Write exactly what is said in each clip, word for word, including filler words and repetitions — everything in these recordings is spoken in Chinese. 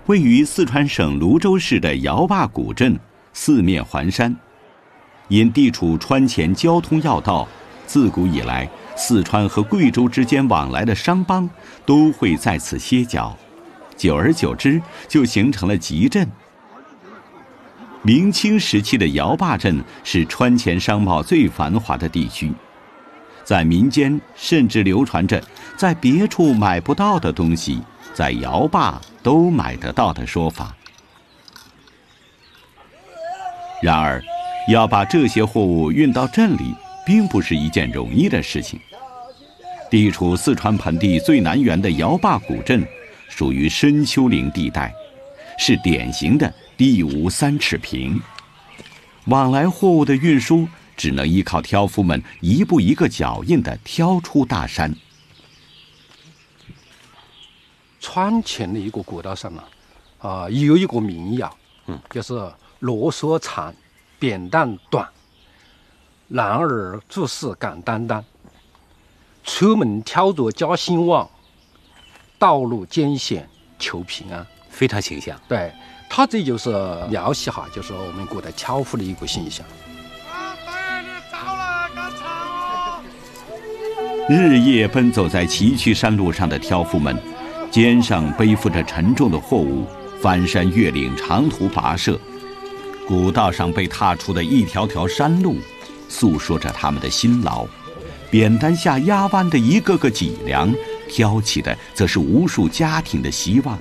位于四川省泸州市的姚坝古镇，四面环山，因地处川黔交通要道，自古以来，四川和贵州之间往来的商帮都会在此歇脚，久而久之，就形成了集镇。明清时期的姚坝镇是川黔商贸最繁华的地区，在民间甚至流传着在别处买不到的东西，在姚坝都买得到的说法。然而，要把这些货物运到镇里，并不是一件容易的事情。地处四川盆地最南缘的姚坝古镇，属于深丘陵地带，是典型的地无三尺平。往来货物的运输，只能依靠挑夫们一步一个脚印地挑出大山。 川黔的一个古道上呢，啊、呃，有一个民谣，嗯，就是啰嗦长，扁担短，男儿做事敢担当，出门挑着家兴旺，道路艰险求平安。 非常形象。 对，他这就是描写哈，就是我们古代挑夫的一个形象。 日夜奔走在崎岖山路上的挑夫们，肩上背负着沉重的货物，翻山越岭，长途跋涉。古道上被踏出的一条条山路，诉说着他们的辛劳。扁担下压弯的一个个脊梁，挑起的则是无数家庭的希望。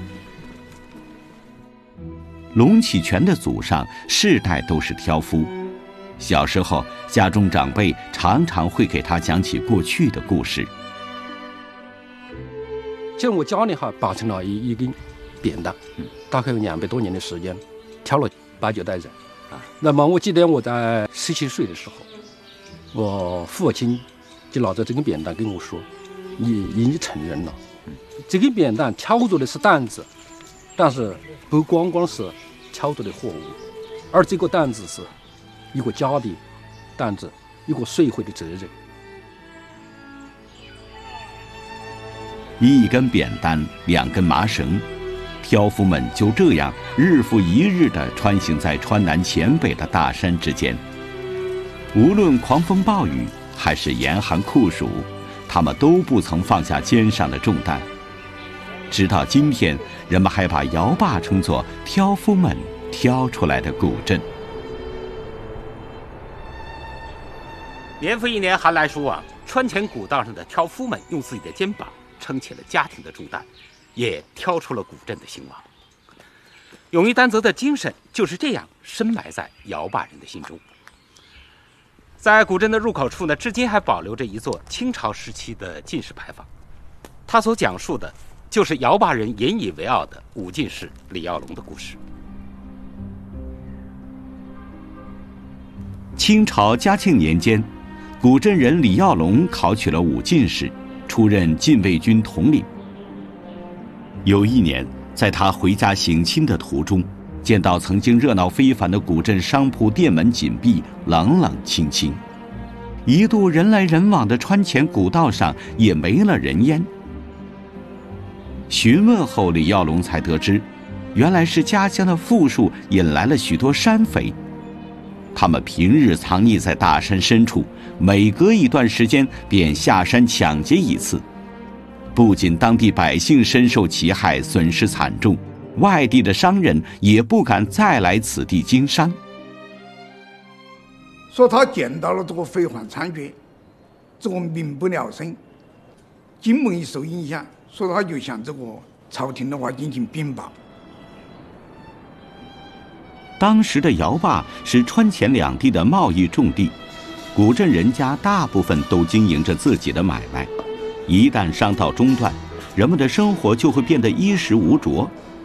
龙启全的祖上世代都是挑夫，小时候家中长辈常常会给他讲起过去的故事。 像我家里哈保存了一一根扁担，大概有两百多年的时间，挑了八九代人。那么我记得我在十七岁的时候，我父亲就拿着这根扁担跟我说：“你已经成人了，这根扁担挑着的是担子，但是不光光是挑着的货物，而这个担子是一个家的担子，一个社会的责任。” 一根扁担，两根麻绳，挑夫们就这样日复一日地穿行在川南黔北的大山之间。无论狂风暴雨还是严寒酷暑，他们都不曾放下肩上的重担。直到今天，人们还把姚坝称作挑夫们挑出来的古镇。 年复一年寒来暑往，川黔古道上的挑夫们用自己的肩膀撑起了家庭的重担，也挑出了古镇的兴亡。勇于担责的精神就是这样深埋在姚坝人的心中。在古镇的入口处呢，至今还保留着一座清朝时期的进士牌坊，它所讲述的就是姚坝人引以为傲的武进士李耀龙的故事。 清朝嘉庆年间，古镇人李耀龙考取了武进士，出任禁卫军统领。有一年，在他回家省亲的途中，见到曾经热闹非凡的古镇商铺店门紧闭，冷冷清清。一度人来人往的川黔古道上也没了人烟。询问后，李耀龙才得知，原来是家乡的富庶引来了许多山匪。他们平日藏匿在大山深处，每隔一段时间便下山抢劫一次。不仅当地百姓深受其害，损失惨重，外地的商人也不敢再来此地经商。 说他见到了这个匪患猖獗，这个民不聊生，经贸一受影响，所以他就向这个朝廷的话进行禀报。 当时的姚坝是川黔两地的贸易重地，古镇人家大部分都经营着自己的买卖，一旦商道中断，人们的生活就会变得衣食无着。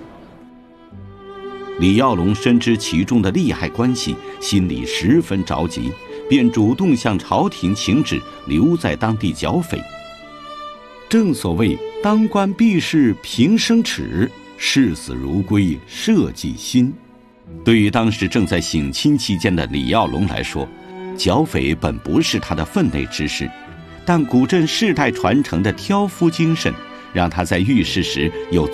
李耀龙深知其中的利害关系，心里十分着急，便主动向朝廷请旨，留在当地剿匪。正所谓当官避世平生耻，视死如归社稷心。对于当时正在省亲期间的李耀龙来说，剿匪本不是他的分内之事，但古镇世代传承的挑夫精神，让他在遇事时有